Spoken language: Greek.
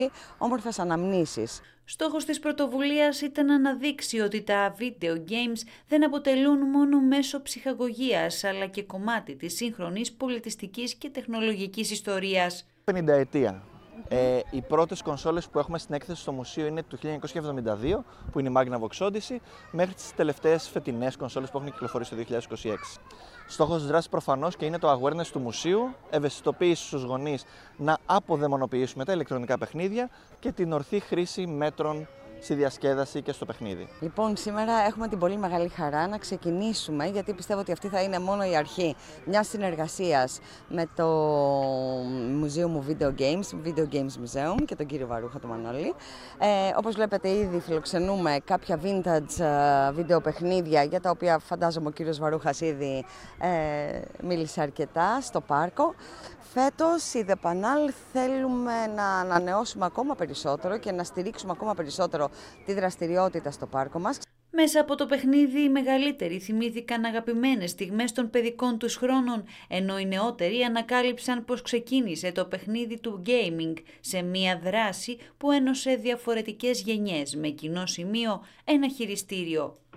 όμορφες αναμνήσεις. Στόχος της πρωτοβουλίας ήταν να αναδείξει ότι τα video games δεν αποτελούν μόνο μέσο ψυχαγωγίας, αλλά και κομμάτι της σύγχρονης πολιτιστικής και τεχνολογικής ιστορίας. 50 ετία. Οι πρώτες κονσόλες που έχουμε στην έκθεση στο μουσείο είναι του 1972, που είναι η Magnavox Odyssey, μέχρι τις τελευταίες φετινές κονσόλες που έχουν κυκλοφορήσει το 2026. Στόχος της δράσης προφανώς και είναι το awareness του μουσείου, ευαισθητοποίηση στους γονείς να αποδαιμονοποιήσουμε τα ηλεκτρονικά παιχνίδια και την ορθή χρήση μέτρων στη διασκέδαση και στο παιχνίδι. Λοιπόν, σήμερα έχουμε την πολύ μεγάλη χαρά να ξεκινήσουμε, γιατί πιστεύω ότι αυτή θα είναι μόνο η αρχή μιας συνεργασίας με το Μουζείο μου Video Games Museum και τον κύριο Βαρούχα, τον Μανώλη. Όπως βλέπετε, ήδη φιλοξενούμε κάποια vintage βίντεο παιχνίδια, για τα οποία φαντάζομαι ο κύριος Βαρούχας ήδη μίλησε αρκετά στο πάρκο. Φέτος, η The Panal θέλουμε να ανανεώσουμε ακόμα περισσότερο και να στηρίξουμε ακόμα περισσότερο τη δραστηριότητα στο πάρκο μας. Μέσα από το παιχνίδι οι μεγαλύτεροι θυμήθηκαν αγαπημένες στιγμές των παιδικών τους χρόνων, ενώ οι νεότεροι ανακάλυψαν πως ξεκίνησε το παιχνίδι του gaming σε μια δράση που ένωσε διαφορετικές γενιές με κοινό σημείο ένα χειριστήριο.